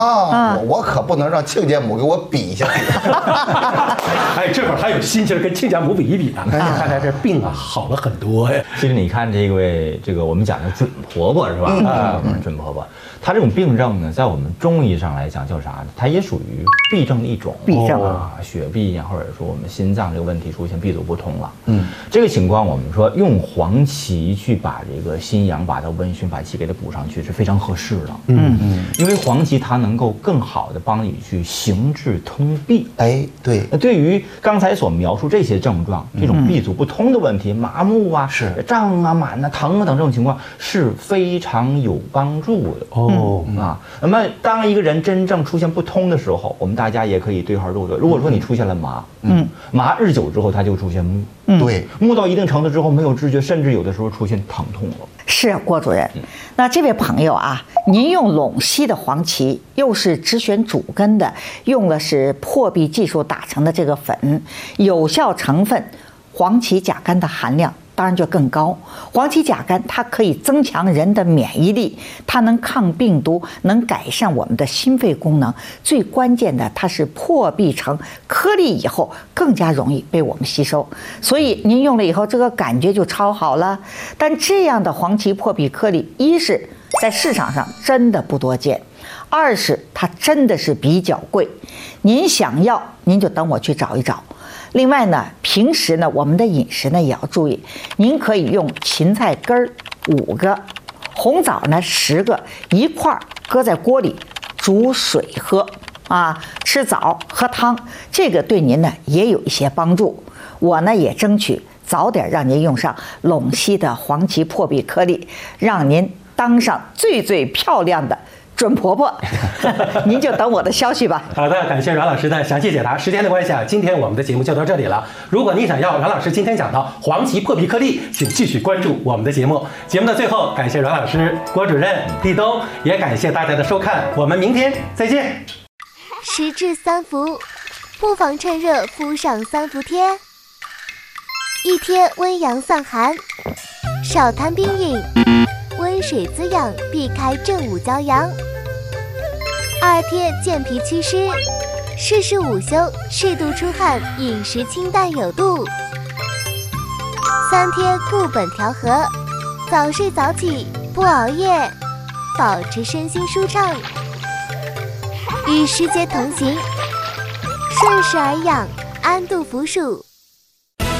啊，我可不能让亲家母给我比下去。 哎，这会儿还有心情跟亲家母比一比呢。看来这病啊好了很多呀。 其实你看这个我们讲的准婆婆是吧？准婆婆，她这种病症呢，在我们中医上来讲叫啥呢？它也属于痹症的一种。 痹症啊，血痹呀，或者说我们心脏这个问题出现闭阻不通了。这个情况我们说用黄芪去把这个心阳、把它温煦、把气给它补上去是非常合适的。因为黄芪它能够更好的帮你去行滞通闭。 哎，对。 那对于刚才所描述这些症状，这种闭阻不通的问题，麻木啊、 是胀啊、满啊、疼啊等这种情况是非常有帮助的啊。那么当一个人真正出现不通的时候，我们大家也可以对号入座。如果说你出现了麻，麻日久之后，它就出现木， 对， 木到一定程度之后没有知觉，甚至有的时候出现疼痛了。 是郭主任，那这位朋友啊，您用陇西的黄芪，又是只选主根的，用的是破壁技术打成的这个粉，有效成分黄芪甲苷的含量当然就更高。黄芪甲苷它可以增强人的免疫力，它能抗病毒，能改善我们的心肺功能。最关键的，它是破壁成颗粒以后更加容易被我们吸收，所以您用了以后，这个感觉就超好了。但这样的黄芪破壁颗粒，一是在市场上真的不多见，二是它真的是比较贵。您想要，您就等我去找一找。另外呢，平时呢，我们的饮食呢也要注意。您可以用芹菜根儿5个，红枣呢10个，一块儿搁在锅里煮水喝啊，吃枣喝汤，这个对您呢也有一些帮助。我呢也争取早点让您用上陇西的黄芪破壁颗粒，让您当上最最漂亮的准婆婆。您就等我的消息吧。 好的，感谢阮老师的详细解答。时间的关系啊，今天我们的节目就到这里了。如果你想要阮老师今天讲到黄芪破壁颗粒，请继续关注我们的节目。节目的最后，感谢阮老师、郭主任、立冬，也感谢大家的收看。我们明天再见。 10至3伏，不妨趁热敷上3伏贴，一贴温阳散寒，少贪冰饮，温水滋养，避开正午骄阳。2贴健脾祛湿，适时午休，适度出汗，饮食清淡有度。3贴固本调和，早睡早起，不熬夜，保持身心舒畅。与时节同行，顺势而养，安度服暑。